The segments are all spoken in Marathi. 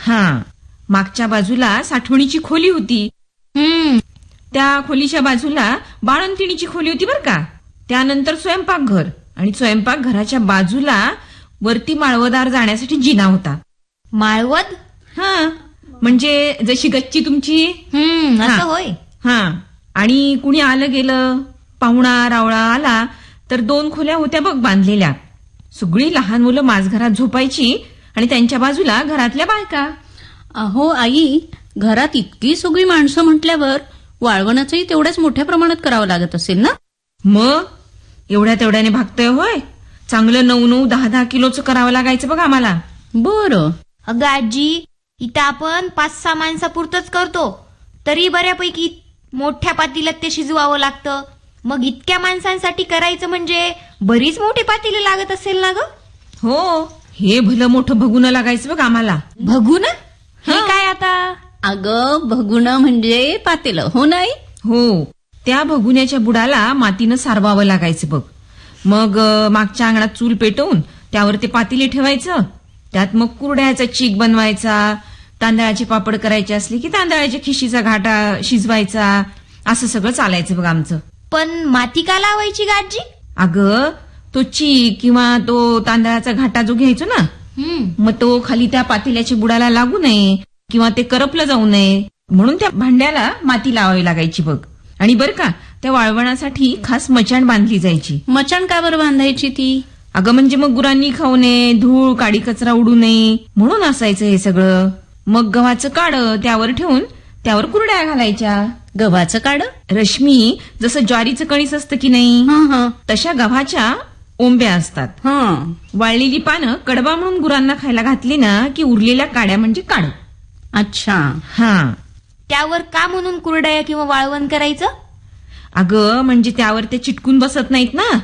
हा, मागच्या बाजूला साठवणीची खोली होती. त्या खोलीच्या बाजूला बाळंतिणीची खोली होती बर का. त्यानंतर स्वयंपाकघर, आणि स्वयंपाकघराच्या बाजूला वरती माळवदार जाण्यासाठी जिना होता. माळवद? हा, म्हणजे जशी गच्ची तुमची. असं होय. हा, आणि कुणी आलं गेलं, पाहुणा रावळा आला तर 2 खोल्या होत्या बघ बांधलेल्या. सगळी लहान मुलं माझघरात झोपायची आणि त्यांच्या बाजूला घरातल्या बायका. अहो आई, घरात इतकी सगळी माणसं म्हटल्यावर वाळवणाचंही तेवढ्याच मोठ्या प्रमाणात करावं लागत असेल ना? मग एवढ्या तेवढ्याने भागतंय होय. चांगलं 9-9, 10-10 किलोचं करावं लागायचं बघ आम्हाला. बरं. अगं आजी, इथं आपण 5-6 माणसापुरतच करतो, तरी बऱ्यापैकी मोठ्या पातेल्यात ते शिजवावं लागतं. मग इतक्या माणसांसाठी करायचं म्हणजे बरीच मोठी पातेली लागत असेल ना ग? हो, हे भलं मोठं भगुनं लागायचं बघ आम्हाला. भगुन? हे काय आता? अगं, भगुणं म्हणजे पातेलं, हो नाही? हो, त्या भगुन्याच्या बुडाला मातीनं सारवावं लागायचं बघ. मग मागच्या अंगणात चूल पेटवून त्यावर ते पातेले ठेवायचं. त्यात मग कुरड्याचा चीक बनवायचा, तांदळाचे पापड करायचे असले की तांदळाच्या खिशीचा घाटा शिजवायचा. असं सगळं चालायचं बघ आमचं. पण माती का लावायची गा आजी? अगं, तो चीक किंवा तो तांदळाचा घाटा जो घ्यायचो ना, मग तो खाली त्या पातेल्याच्या बुडाला लागू नये किंवा ते करपलं जाऊ नये म्हणून त्या भांड्याला माती लावावी लागायची बघ. आणि बरं का, त्या वाळवणासाठी खास मचाण बांधली जायची. मचाण का बरं बांधायची ती? अगं, म्हणजे मग गुरांनी खाऊ नये, धूळ काडी कचरा उडू नये म्हणून असायचं हे सगळं. मग गव्हाचं काडं त्यावर ठेवून त्यावर कुरड्या घालायच्या. गव्हाचं काड? रश्मी, जसं ज्वारीचं कणीस असतं की नाही, तशा गव्हाच्या ओंब्या असतात. वाळलेली पानं कडबा म्हणून गुरांना खायला घातली ना की उरलेल्या काड्या म्हणजे काड. अच्छा. हा, त्यावर का म्हणून कुरडया किंवा वाळवण करायचं? अगं, म्हणजे त्यावर ते चिटकून बसत नाहीत ना,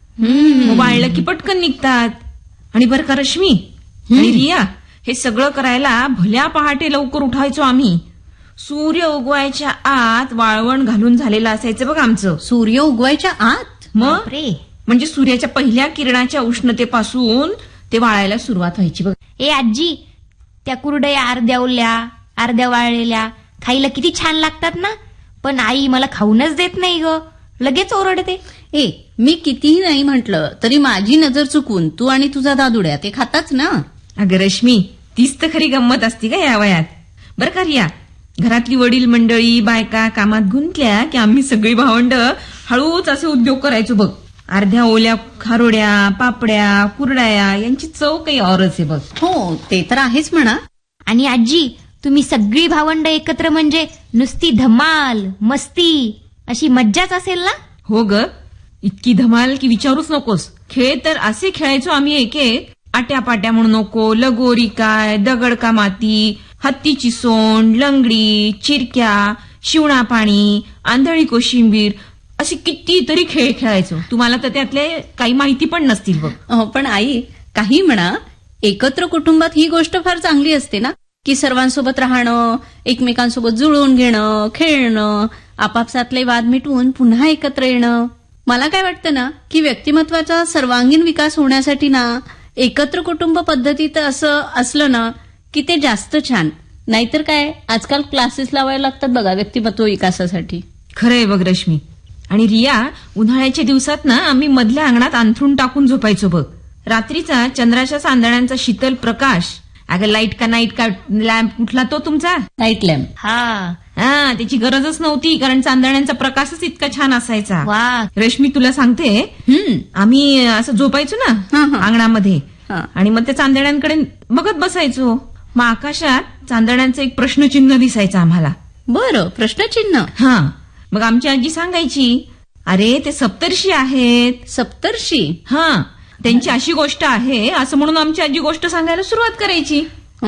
वाळलं की पटकन निघतात. आणि बरं का रश्मी आणि रिया, हे सगळं करायला भल्या पहाटे लवकर उठायचो आम्ही. सूर्य उगवायच्या आत वाळवण घालून झालेलं असायचं बघ आमचं. सूर्य उगवायच्या आत? मग म्हणजे सूर्याच्या पहिल्या किरणाच्या उष्णतेपासून ते वाळायला सुरुवात व्हायची बघ. ए आजी, त्या कुरडया अर्ध्या ओल्या अर्ध्या वाळलेल्या खायला किती छान लागतात ना. पण आई मला खाऊनच देत नाही ग, लगेच ओरडते. मी कितीही नाही म्हटलं तरी माझी नजर चुकून तू आणि तुझा दादुड्या ते खाताच ना. अगं रश्मी, तीच तर खरी गंमत असती का या वयात. बरं का रिया, घरातली वडील मंडळी बायका कामात गुंतल्या की आम्ही सगळी भावंड हळूच असे उद्योग करायचो बघ. अर्ध्या ओल्या खारोड्या, पापड्या, कुरड्या यांची चव काही औरच आहे बघ. हो, ते तर आहेच म्हणा. आणि आजी, तुम्ही सगळी भावंड एकत्र म्हणजे नुसती धमाल मस्ती अशी मज्जाच असेल ना? हो ग, इतकी धमाल की विचारूच नकोस. खेळ तर असे खेळायचो आम्ही एक एक, आट्यापाट्या म्हणू नको, लगोरी काय, दगड का माती, हत्तीची सोंड, लंगडी, चिरक्या, शिवणा पाणी, आंधळी कोशिंबीर, असे कितीतरी खेळ खेळायचो. तुम्हाला तर त्यातले काही माहिती पण नसतील बघ. पण आई, काही म्हणा, एकत्र कुटुंबात ही गोष्ट फार चांगली असते ना, की सर्वांसोबत राहणं, एकमेकांसोबत जुळवून घेणं, खेळणं, आपापसातले वाद मिटवून पुन्हा एकत्र येणं. मला काय वाटतं ना, की व्यक्तिमत्वाचा सर्वांगीण विकास होण्यासाठी ना एकत्र कुटुंब पद्धतीत असं असलं ना की ते जास्त छान. नाहीतर काय, आजकाल क्लासेस लावायला लागतात बघा व्यक्तिमत्व विकासासाठी. खरंय बघ रश्मी. आणि रिया, उन्हाळ्याच्या दिवसात ना आम्ही मधल्या अंगणात अंथरूण टाकून झोपायचो बघ. रात्रीचा चंद्राच्या चांदण्यांचा शीतल प्रकाश. अगं, लाईट का नाईट का लॅम्प कुठला तो तुमचा? Night lamp. हा, त्याची गरजच नव्हती, कारण चांदण्यांचा प्रकाशच इतका छान असायचा. वा रश्मी, तुला सांगते, आम्ही असं झोपायचो ना अंगणामध्ये आणि मग त्या चांदण्यांकडे बघत बसायचो. मग आकाशात चांदण्यांचं एक प्रश्नचिन्ह दिसायचं आम्हाला. बरं, प्रश्नचिन्ह? हा, मग आमची आजी सांगायची, अरे ते सप्तर्षी आहेत. सप्तर्षी? हा, त्यांची अशी गोष्ट आहे असं म्हणून आमची आजी गोष्ट सांगायला सुरुवात करायची.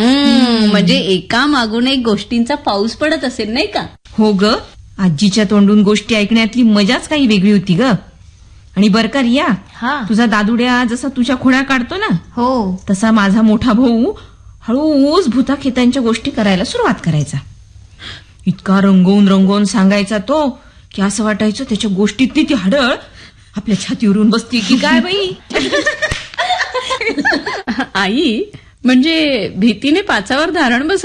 म्हणजे एका मागून एक गोष्टींचा पाऊस पडत असेल नाही का? हो ग, आजीच्या तोंडून गोष्टी ऐकण्यातली मजाच काही वेगळी होती ग. आणि बरं का रिया, तुझा दादुड्या जसा तुझ्या खुणा काढतो ना, हो, तसा माझा मोठा भाऊ हळूच भूताखेतांच्या गोष्टी करायला सुरुवात करायचा. इतका रंगवून सांगायचा तो की असं वाटायचं त्याच्या गोष्टीतली ती हडळ आपल्या छातीवरून बसती की काय बाई. आई, म्हणजे भीतीने पाचावर धारण बस